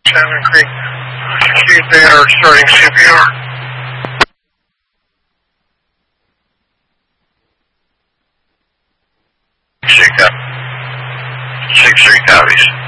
Salmon Creek. They are starting CPR. Six, 3 copies.